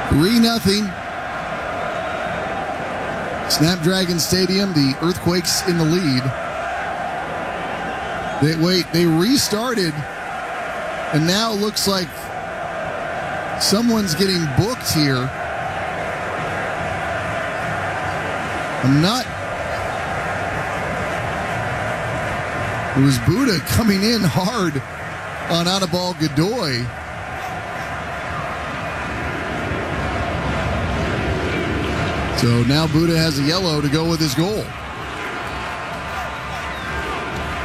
3-0. Snapdragon Stadium, the Earthquakes in the lead. They restarted, and now it looks like someone's getting booked here. It was Buddha coming in hard on Anibal Godoy. So now Buddha has a yellow to go with his goal.